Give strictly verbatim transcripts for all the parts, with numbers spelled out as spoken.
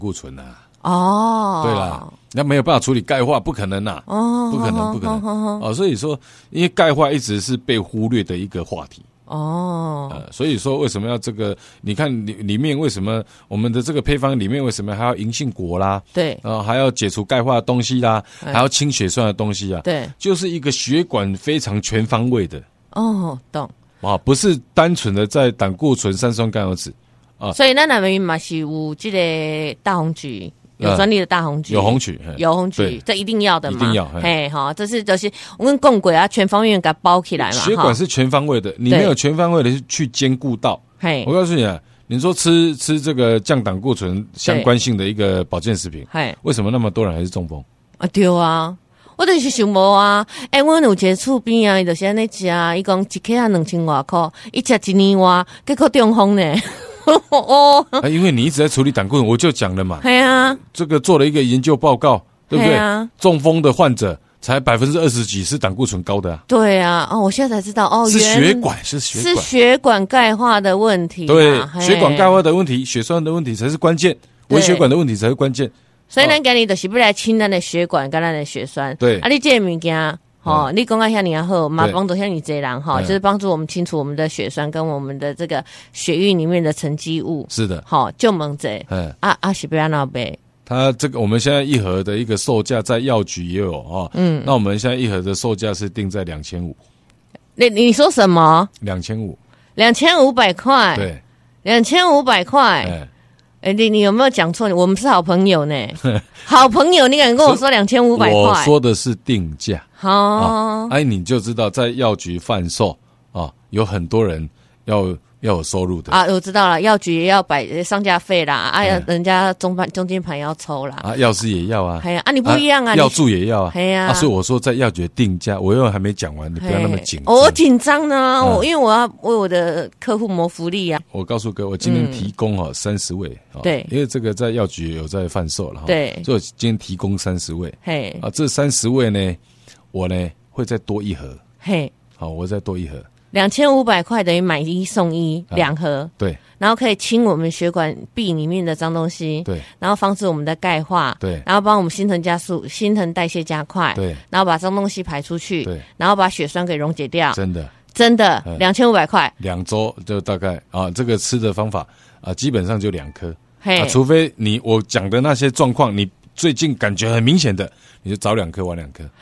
固醇啊。 哦， 对啦，那没有办法处理钙化，不可能呐、啊，哦，不可能，不可能，哦，哦所以说，因为钙化一直是被忽略的一个话题。哦，呃，所以说为什么要这个？你看里里面为什么我们的这个配方里面为什么还要银杏果啦？ 对， 然后还要解除钙化的东西啦，还要清血栓的东西啊？ 对， 就是一个血管非常全方位的。 哦，懂啊，不是单纯的在胆固醇、三酸甘油酯啊。 所以咱那边嘛是有这个大红曲。有专利的大红曲， 有红曲， 有红曲，这一定要的嘛， 一定要。 嘿，好，这是就是我跟共轨啊，全方位给它包起来嘛。 血管是全方位的，你没有全方位的去兼顾到。嘿，我告诉你啊，你说吃吃这个降胆固醇相关性的一个保健食品，嘿，为什么那么多人还是中风啊？对啊，我就是想无啊，哎、欸，我有一个厝边啊，伊就是安尼食，伊讲一克啊两千外块，伊食一年外，结果中风呢。 哦、啊，因为你一直在处理胆固醇，我就讲了嘛。 对啊， 这个做了一个研究报告，对不对？啊、中风的患者才百分之二十几是胆固醇高的啊。 对啊，哦，我现在才知道，哦， 是血管，是血管， 是血管钙化的问题、啊。 对，血管钙化的问题，血栓的问题才是关键，微血管的问题才是关键。 所以咱今日就是不来清咱的血管跟咱的血栓。 对， 啊，你这个物件。哦，你讲啊，像你好，嘛帮助像你这样哈，就是帮助我们清除我们的血栓跟我们的这个血液里面的沉积物。 是的， 好，就猛这，嗯，啊啊，是不要闹呗。 它这个我们现在一盒的一个售价在药局也有哦，嗯，那我们现在一盒的售价是定在两千五。 你你说什么？ 两千五， 两千五百块， 对， 两千五百块。哎哎，你你有没有讲错？我们是好朋友呢，好朋友，你敢跟我说两千五百块？ 我说的是定价。 好、 哦，哎、啊，你就知道在药局贩售啊，有很多人要要有收入的啊。我知道了，药局也要摆上架费啦，啊，嗯、人家中盘中间盘要抽啦， 啊，药师也要啊， 哎呀，啊，你不一样啊， 药助也要啊， 哎呀、 啊，所以我说在药局的定价，我又还没讲完，你不要那么紧。 我紧张呢，我、嗯、因为我要为我的客户谋福利啊。 我告诉各位，我今天提供哦三十位， 对、 嗯，因为这个在药局有在贩售了， 对， 所以我今天提供三十位， 嘿， 啊，这三十位呢，我呢。会再多一盒， 嘿， 好，我再多一盒， 两千五百块等于买一送一，两、啊、盒， 对， 然后可以清我们血管壁里面的脏东西， 对， 然后防止我们的钙化， 对， 然后帮我们新陈加速、新陈代谢加快， 对， 然后把脏东西排出去， 对， 然后把血栓给溶解掉， 真的， 真的，两千五百块， 两周就大概啊，这个吃的方法啊，基本上就两颗，嘿、啊，除非你我讲的那些状况，你最近感觉很明显的，你就早两颗晚两颗。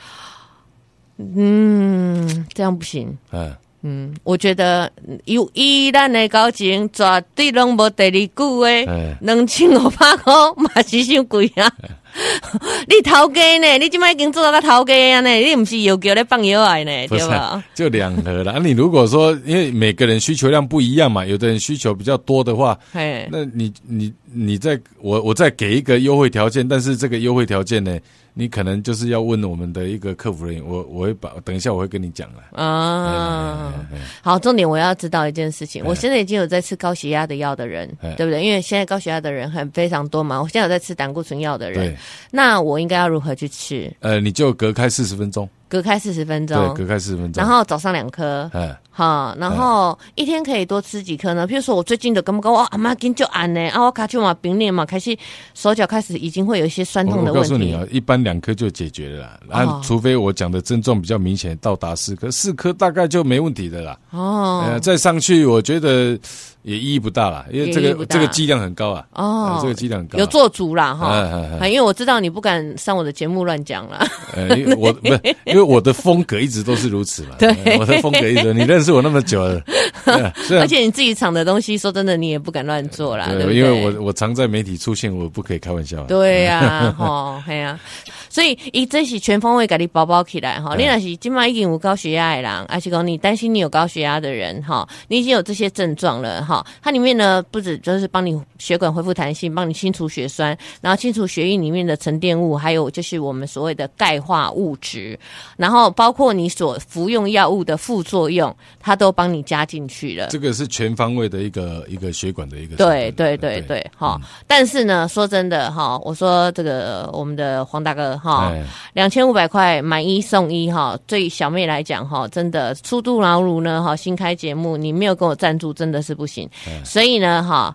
嗯，这样不行。嗯嗯，我觉得有以咱的交情，绝对拢无第二句诶。两千五百块嘛是伤贵啊！你头家呢？你今麦已经做到个头家啊呢？你不是有叫咧放药啊呢？对吧？ 就两盒啦。你如果说，因为每个人需求量不一样嘛，有的人需求比较多的话，那你你你再我我再给一个优惠条件，但是这个优惠条件呢？你可能就是要问我们的一个客服人员，我我会把等一下我会跟你讲了啊。好，重点我要知道一件事情，我现在已经有在吃高血压的药的人，对不对？因为现在高血压的人很非常多嘛，我现在有在吃胆固醇药的人，那我应该要如何去吃？ 呃，你就隔开四十分钟。 隔开四十分钟， 对，隔开四十分钟， 然后早上两颗，哎，好，然后一天可以多吃几颗呢？譬如说我最近的感觉我阿妈筋就按呢，啊，我卡去嘛冰练嘛，开始手脚开始已经会有一些酸痛的问题。 我告诉你啊，一般两颗就解决了啦，啊，哦、除非我讲的症状比较明显，到达四颗，四颗大概就没问题的啦。哦，呃，再上去我觉得也意义不大啦，因为这个这个剂量很高啊。哦、呃，这个剂量很高、啊， 有做足啦哈、哦，因为我知道你不敢上我的节目乱讲啦。 呃，因为我不是因为。因为我的风格一直都是如此嘛，对，我的风格一直，你认识我那么久了， 而且你自己厂的东西，说真的，你也不敢乱做啦，对不对？ 因为我我常在媒体出现，我不可以开玩笑。 对呀、啊，吼，嘿呀、啊，所以伊这是全方位给你包包起来哈。你若是今麦已经有高血压的人，而且讲你担心你有高血压的人哈，你已经有这些症状了哈。它里面呢，不止就是帮你血管恢复弹性，帮你清除血栓，然后清除血液里面的沉淀物，还有就是我们所谓的钙化物质。然后包括你所服用药物的副作用，它都帮你加进去了。 这个是全方位的一个一个血管的一个。 对对对对，哈、嗯。但是呢，说真的哈，我说这个我们的黄大哥哈，两千五百块买一送一哈，对小妹来讲哈，真的初度劳乳呢哈，新开节目你没有跟我赞助真的是不行。所以呢哈，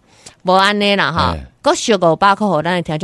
无安尼啦哈，够小五百块，咱的听众